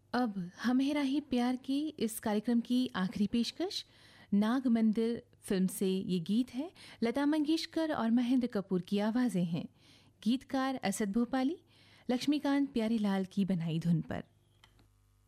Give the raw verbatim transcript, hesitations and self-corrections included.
अब हमेरा ही प्यार की इस कार्यक्रम की आखिरी पेशकश नाग मंदिर फिल्म से ये गीत है। लता मंगेशकर और महेंद्र कपूर की आवाज़ें हैं। गीतकार असद भोपाली, लक्ष्मीकांत प्यारीलाल की बनाई धुन पर।